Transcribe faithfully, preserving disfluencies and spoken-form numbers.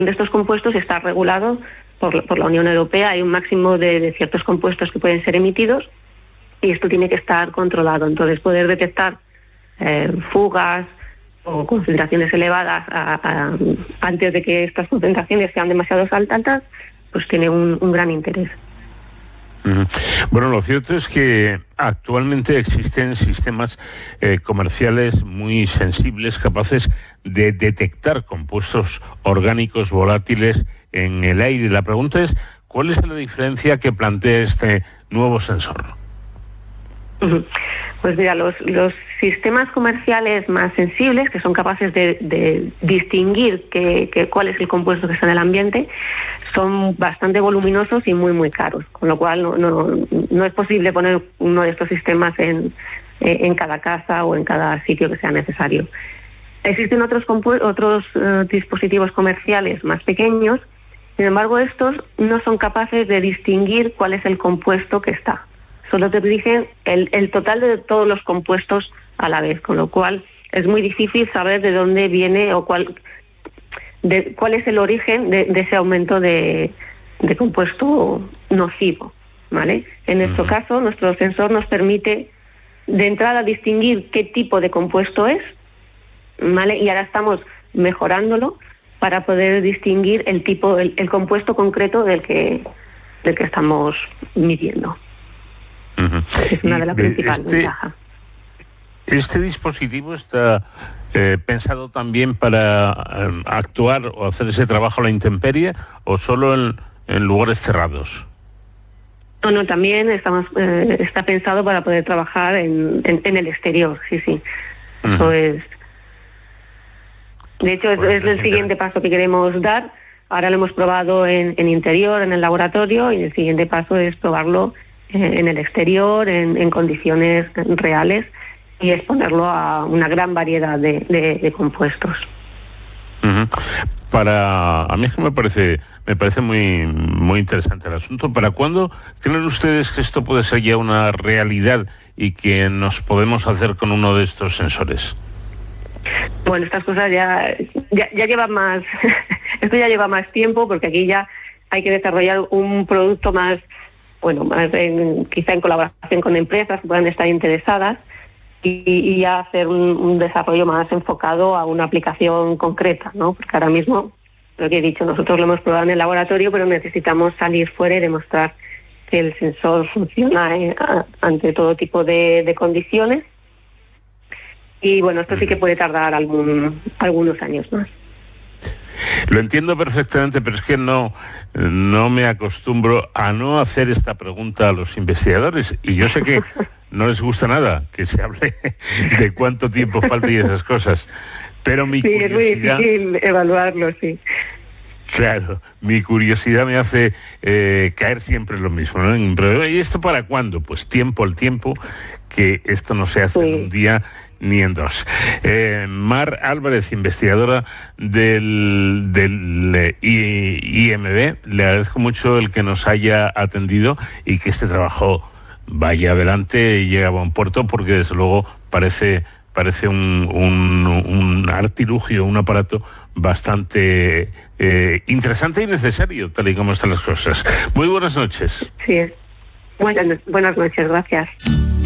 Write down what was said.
de estos compuestos está regulado por, por la Unión Europea. Hay un máximo de, de ciertos compuestos que pueden ser emitidos y esto tiene que estar controlado. Entonces, poder detectar eh, fugas o concentraciones elevadas a, a, antes de que estas concentraciones sean demasiado altas, pues tiene un, un gran interés. Uh-huh. Bueno, lo cierto es que actualmente existen sistemas eh, comerciales muy sensibles, capaces de detectar compuestos orgánicos volátiles en el aire. La pregunta es, ¿cuál es la diferencia que plantea este nuevo sensor? Uh-huh. Pues mira, los, los sistemas comerciales más sensibles, que son capaces de, de distinguir que, que cuál es el compuesto que está en el ambiente, son bastante voluminosos y muy, muy caros, con lo cual no, no, no es posible poner uno de estos sistemas en, en cada casa o en cada sitio que sea necesario. Existen otros, compu- otros uh, dispositivos comerciales más pequeños, sin embargo estos no son capaces de distinguir cuál es el compuesto que está. Solo te dicen el, el total de todos los compuestos a la vez, con lo cual es muy difícil saber de dónde viene o cuál de cuál es el origen de, de ese aumento de, de compuesto nocivo, ¿vale? En nuestro uh-huh. caso, nuestro sensor nos permite de entrada distinguir qué tipo de compuesto es, ¿vale? Y ahora estamos mejorándolo para poder distinguir el tipo, el, el compuesto concreto del que del que estamos midiendo. Uh-huh. Es una de las principales este, ventajas. ¿Este dispositivo está eh, pensado también para eh, actuar o hacer ese trabajo a la intemperie o solo en, en lugares cerrados? No, no, también estamos, eh, está pensado para poder trabajar en, en, en el exterior, sí, sí. Uh-huh. Eso es. De hecho, es, pues es el siguiente paso que queremos dar. Ahora lo hemos probado en, en interior, en el laboratorio, y el siguiente paso es probarlo en el exterior, en, en condiciones reales, y exponerlo a una gran variedad de, de, de compuestos. Uh-huh. Para a mí es que me parece me parece muy muy interesante el asunto. ¿Para cuándo creen ustedes que esto puede ser ya una realidad y que nos podemos hacer con uno de estos sensores? Bueno, estas cosas ya ya, ya llevan más esto ya lleva más tiempo, porque aquí ya hay que desarrollar un producto más bueno, más en, quizá en colaboración con empresas que puedan estar interesadas y, y ya hacer un, un desarrollo más enfocado a una aplicación concreta, ¿no? Porque ahora mismo, lo que he dicho, nosotros lo hemos probado en el laboratorio, pero necesitamos salir fuera y demostrar que el sensor funciona eh, a, ante todo tipo de, de condiciones. Y bueno, esto sí que puede tardar algún, algunos años más. Lo entiendo perfectamente, pero es que no, no me acostumbro a no hacer esta pregunta a los investigadores. Y yo sé que no les gusta nada que se hable de cuánto tiempo falta y esas cosas. Pero mi sí, curiosidad... es muy difícil evaluarlo, sí. Claro, mi curiosidad me hace eh, caer siempre en lo mismo, ¿no? Pero, ¿y esto para cuándo? Pues tiempo al tiempo, que esto no se hace sí. en un día ni en dos. Eh, Mar Álvarez, investigadora del, del I M B, le agradezco mucho el que nos haya atendido y que este trabajo vaya adelante y llegue a buen puerto, porque desde luego parece parece un, un, un artilugio, un aparato bastante eh, interesante y necesario, tal y como están las cosas. Muy buenas noches. Sí, buenas, buenas noches, gracias.